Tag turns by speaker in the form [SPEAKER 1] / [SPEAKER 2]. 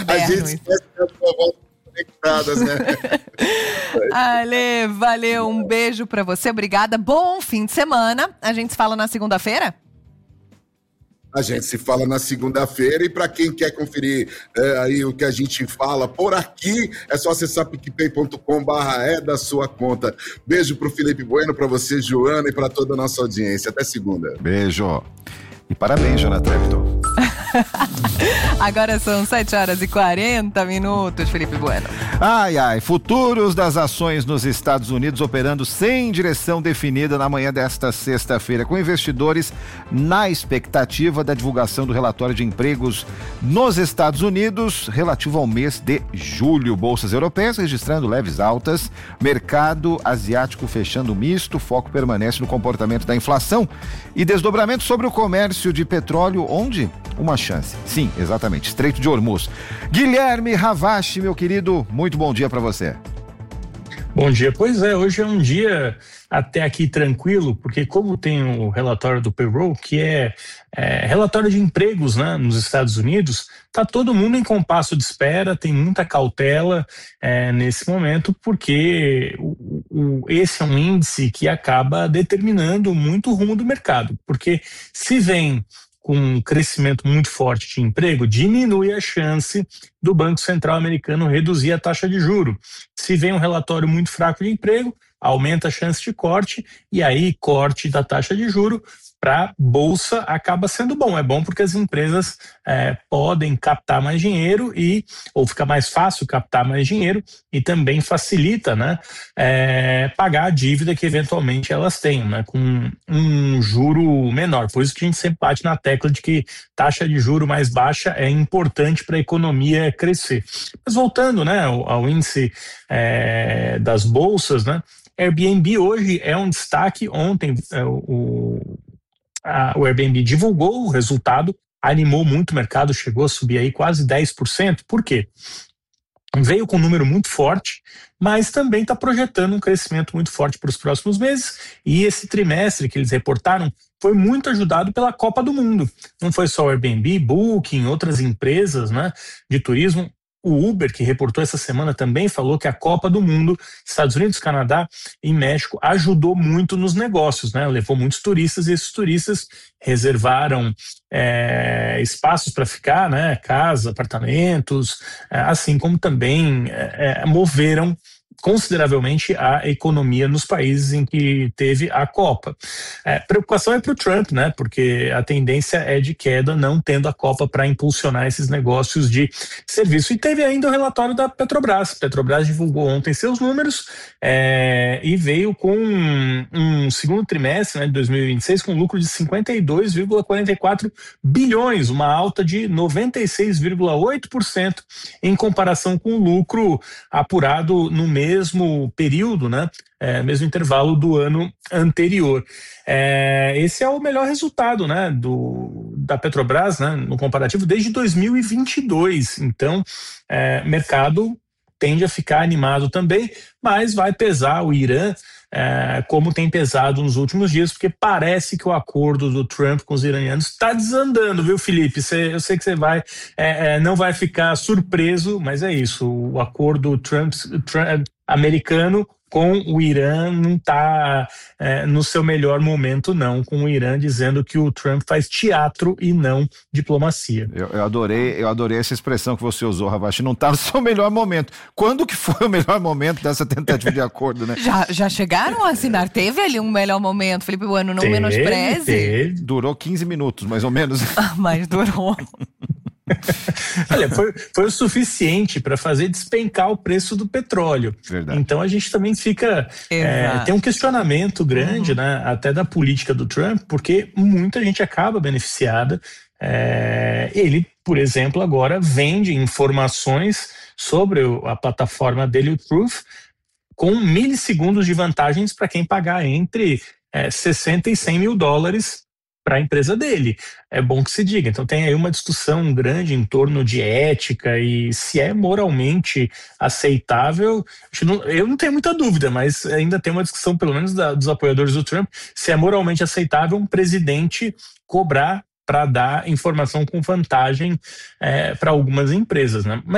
[SPEAKER 1] moderno.
[SPEAKER 2] A gente esquece que as vovós conectadas, né?
[SPEAKER 1] Ale, valeu, um beijo pra você, obrigada, bom fim de semana, a gente se fala na segunda-feira?
[SPEAKER 2] A gente se fala na segunda-feira e para quem quer conferir aí o que a gente fala por aqui, é só acessar picpay.com/é da sua conta. Beijo pro Felipe Bueno, para você, Joana, e para toda a nossa audiência. Até segunda.
[SPEAKER 3] Beijo. E parabéns, Jonathan Trepton.
[SPEAKER 1] Agora são 7h40, Felipe Bueno.
[SPEAKER 3] Ai, futuros das ações nos Estados Unidos operando sem direção definida na manhã desta sexta-feira, com investidores na expectativa da divulgação do relatório de empregos nos Estados Unidos relativo ao mês de julho. Bolsas europeias registrando leves altas, mercado asiático fechando misto, foco permanece no comportamento da inflação e desdobramento sobre o comércio de petróleo, onde uma chance. Sim, exatamente, Estreito de Hormuz. Guilherme Ravache, meu querido, muito bom dia para você.
[SPEAKER 4] Bom dia. Pois é, hoje é um dia até aqui tranquilo, porque como tem o relatório do payroll, que é relatório de empregos, né, nos Estados Unidos, tá todo mundo em compasso de espera, tem muita cautela nesse momento, porque esse é um índice que acaba determinando muito o rumo do mercado, porque se vem com um crescimento muito forte de emprego, diminui a chance do Banco Central americano reduzir a taxa de juro. Se vem um relatório muito fraco de emprego, aumenta a chance de corte, e aí corte da taxa de juro para a Bolsa acaba sendo bom. É bom porque as empresas podem captar mais dinheiro ou fica mais fácil captar mais dinheiro e também facilita, né, pagar a dívida que eventualmente elas tenham, né, com um juro menor. Por isso que a gente sempre bate na tecla de que taxa de juro mais baixa é importante para a economia crescer. Mas voltando, né, ao índice das bolsas, né, Airbnb hoje é um destaque. Ontem o Airbnb divulgou o resultado, animou muito o mercado, chegou a subir aí quase 10%. Por quê? Veio com um número muito forte, mas também está projetando um crescimento muito forte para os próximos meses, e esse trimestre que eles reportaram foi muito ajudado pela Copa do Mundo. Não foi só o Airbnb, Booking, outras empresas, né, de turismo. O Uber, que reportou essa semana, também falou que a Copa do Mundo, Estados Unidos, Canadá e México, ajudou muito nos negócios, né? Levou muitos turistas, e esses turistas reservaram espaços para ficar, né? Casa, apartamentos, assim como também moveram consideravelmente a economia nos países em que teve a Copa. Preocupação é para o Trump, né? Porque a tendência é de queda, não tendo a Copa para impulsionar esses negócios de serviço. E teve ainda o relatório da Petrobras. A Petrobras divulgou ontem seus números e veio com um segundo trimestre, né, de 2026 com lucro de 52,44 bilhões, uma alta de 96,8% em comparação com o lucro apurado no mesmo período, né? Mesmo intervalo do ano anterior. Esse é o melhor resultado, né, da Petrobras, né, no comparativo desde 2022. Então, mercado tende a ficar animado também, mas vai pesar o Irã, como tem pesado nos últimos dias, porque parece que o acordo do Trump com os iranianos está desandando, viu, Felipe? Eu sei que você não vai ficar surpreso, mas é isso, o acordo Trump americano com o Irã não está no seu melhor momento, não, com o Irã dizendo que o Trump faz teatro e não diplomacia.
[SPEAKER 3] Eu adorei essa expressão que você usou, Ravache, não está no seu melhor momento. Quando que foi o melhor momento dessa tentativa de acordo, né?
[SPEAKER 1] Já chegaram a assinar? Teve ali um melhor momento, Felipe Bueno, não menospreze.
[SPEAKER 3] Durou 15 minutos, mais ou menos.
[SPEAKER 1] Mas durou.
[SPEAKER 4] Olha, foi o suficiente para fazer despencar o preço do petróleo.
[SPEAKER 3] Verdade.
[SPEAKER 4] Então a gente também fica tem um questionamento grande, né, até da política do Trump, porque muita gente acaba beneficiada. Ele, por exemplo, agora vende informações sobre a plataforma dele, o Truth, com milissegundos de vantagens para quem pagar entre 60 e 100 mil dólares para a empresa dele. É bom que se diga. Então tem aí uma discussão grande em torno de ética e se é moralmente aceitável. Eu não tenho muita dúvida, mas ainda tem uma discussão, pelo menos dos apoiadores do Trump, se é moralmente aceitável um presidente cobrar para dar informação com vantagem para algumas empresas, né?